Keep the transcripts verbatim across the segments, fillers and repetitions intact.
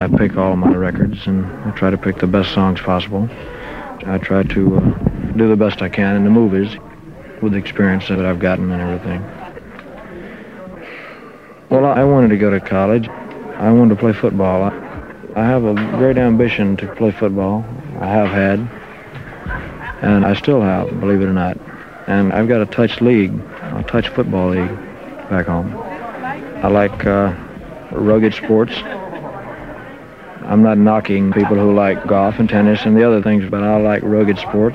pick all my records, and I try to pick the best songs possible. I try to uh, do the best I can in the movies with the experience that I've gotten and everything. Well, I wanted to go to college. I wanted to play football. I, I have a great ambition to play football. I have had, and I still have, believe it or not. And I've got a touch league, a touch football league back home. I like uh, rugged sports. I'm not knocking people who like golf and tennis and the other things, but I like rugged sports,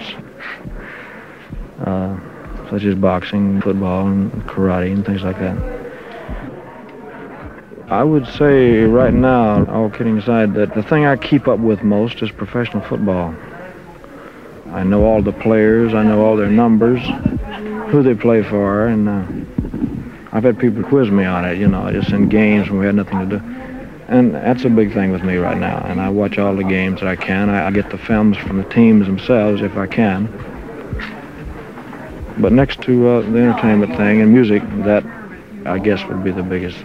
uh, such as boxing, football, and karate, and things like that. I would say right now, all kidding aside, that the thing I keep up with most is professional football. I know all the players, I know all their numbers, who they play for, and uh, I've had people quiz me on it, you know, just in games when we had nothing to do. And that's a big thing with me right now, and I watch all the games that I can. I, I get the films from the teams themselves if I can. But next to uh, the entertainment thing and music, that I guess would be the biggest.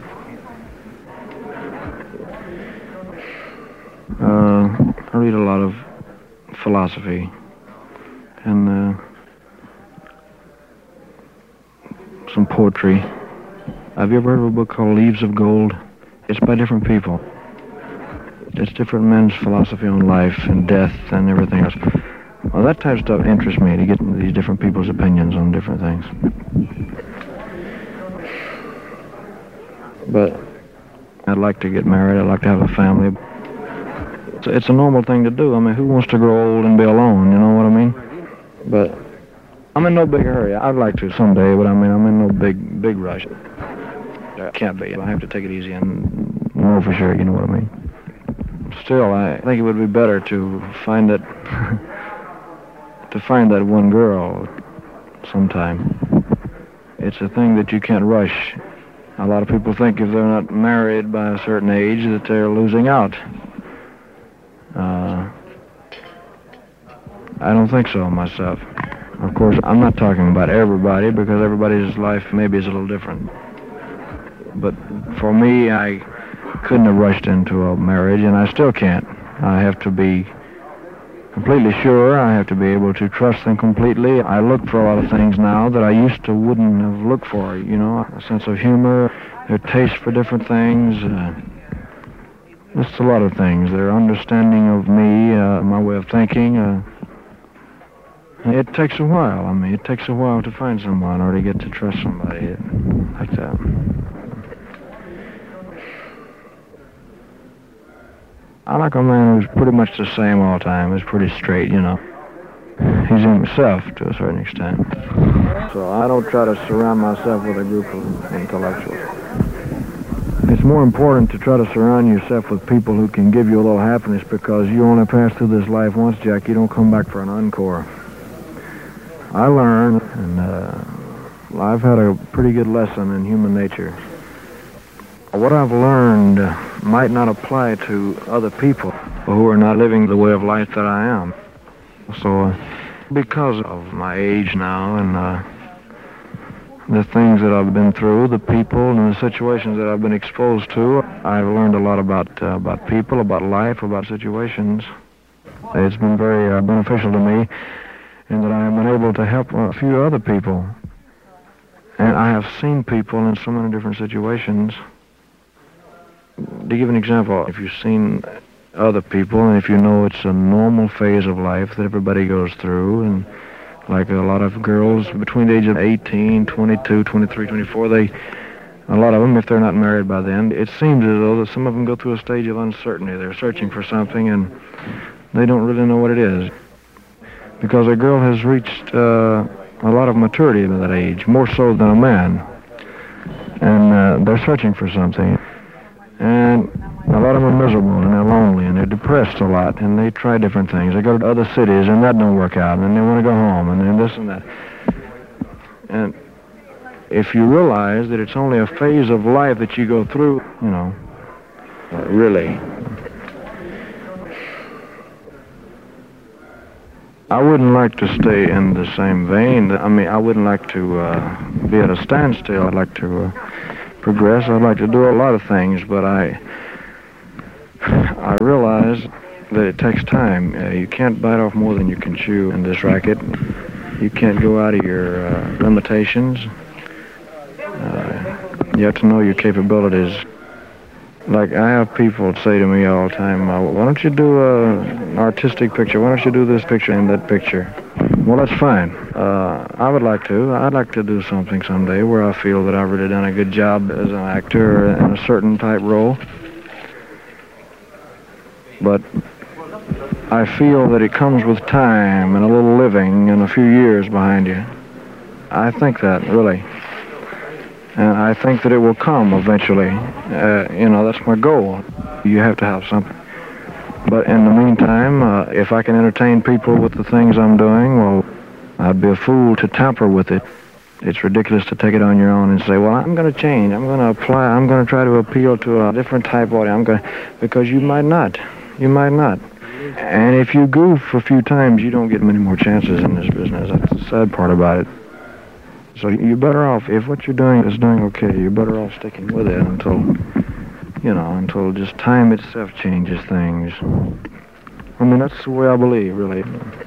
Uh, I read a lot of philosophy and uh, some poetry. Have you ever heard of a book called Leaves of Gold? It's by different people. It's different men's philosophy on life and death and everything else. Well, that type of stuff interests me, to get these different people's opinions on different things. But I'd like to get married. I'd like to have a family. It's, it's a normal thing to do. I mean, who wants to grow old and be alone, you know what I mean? But I'm in no big hurry. I'd like to someday, but I mean, I'm in no big, big rush. I can't be. I have to take it easy and know for sure, you know what I mean? Still, I think it would be better to find that, to find that one girl sometime. It's a thing that you can't rush. A lot of people think if they're not married by a certain age that they're losing out. Uh, I don't think so myself. Of course, I'm not talking about everybody, because everybody's life maybe is a little different. But for me, I couldn't have rushed into a marriage, and I still can't. I have to be completely sure. I have to be able to trust them completely. I look for a lot of things now that I used to wouldn't have looked for, you know, a sense of humor, their taste for different things, uh, just a lot of things. Their understanding of me, uh, my way of thinking. Uh, it takes a while. I mean, it takes a while to find someone or to get to trust somebody like that. I like a man who's pretty much the same all the time, who's pretty straight, you know. He's himself to a certain extent. So I don't try to surround myself with a group of intellectuals. It's more important to try to surround yourself with people who can give you a little happiness, because you only pass through this life once, Jack. You don't come back for an encore. I learned, and uh, I've had a pretty good lesson in human nature. What I've learned uh, might not apply to other people who are not living the way of life that I am. So, uh, because of my age now and uh, the things that I've been through, the people and the situations that I've been exposed to, I've learned a lot about uh, about people, about life, about situations. It's been very uh, beneficial to me in that I have been able to help a few other people. And I have seen people in so many different situations. To give an example, if you've seen other people, and if you know it's a normal phase of life that everybody goes through, and like a lot of girls between the age of eighteen, twenty-two, twenty-three, twenty-four, they, a lot of them, if they're not married by then, it seems as though that some of them go through a stage of uncertainty. They're searching for something, and they don't really know what it is. Because a girl has reached uh, a lot of maturity at that age, more so than a man. And uh, they're searching for something. And a lot of them are miserable, and they're lonely, and they're depressed a lot, and they try different things. They go to other cities, and that don't work out, and then they want to go home, and then this and that. And if you realize that it's only a phase of life that you go through, you know, uh, really, I wouldn't like to stay in the same vein. I mean, I wouldn't like to uh, be at a standstill. I'd like to uh, progress. I'd like to do a lot of things, but I I realize that it takes time. Uh, you can't bite off more than you can chew in this racket. You can't go out of your uh, limitations. Uh, you have to know your capabilities. Like, I have people say to me all the time, uh, why don't you do a, an artistic picture? Why don't you do this picture and that picture? Well, that's fine. Uh, I would like to. I'd like to do something someday where I feel that I've really done a good job as an actor in a certain type role. But I feel that it comes with time and a little living and a few years behind you. I think that, really. And I think that it will come eventually. Uh, you know, that's my goal. You have to have something. But in the meantime, uh, if I can entertain people with the things I'm doing, well, I'd be a fool to tamper with it. It's ridiculous to take it on your own and say, well, I'm going to change. I'm going to apply. I'm going to try to appeal to a different type of audience. I'm going to, because you might not. You might not. And if you goof a few times, you don't get many more chances in this business. That's the sad part about it. So you're better off, if what you're doing is doing okay, you're better off sticking with it until, you know, until just time itself changes things. I mean, that's the way I believe, really.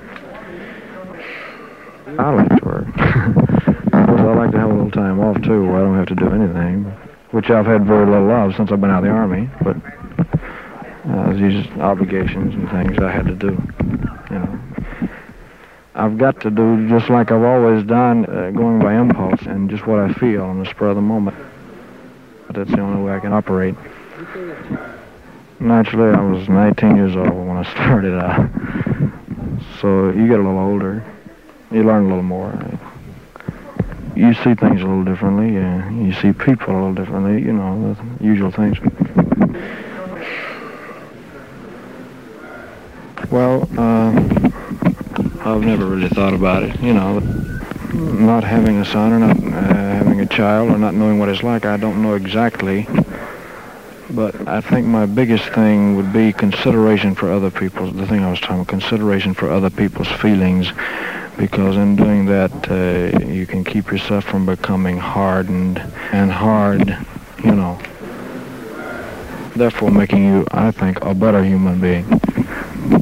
I like to work. Of course, I like to have a little time off, too, where I don't have to do anything, which I've had very little of since I've been out of the Army, but uh, these obligations and things I had to do, you know. I've got to do just like I've always done, uh, going by impulse and just what I feel on the spur of the moment. That's the only way I can operate. Naturally, I was nineteen years old when I started out. So you get a little older, you learn a little more. You see things a little differently. Uh, you see people a little differently, you know, the usual things. Well, uh... I've never really thought about it, you know, not having a son or not uh, having a child or not knowing what it's like, I don't know exactly, but I think my biggest thing would be consideration for other people, the thing I was talking about, consideration for other people's feelings, because in doing that, uh, you can keep yourself from becoming hardened and hard, you know, therefore making you, I think, a better human being.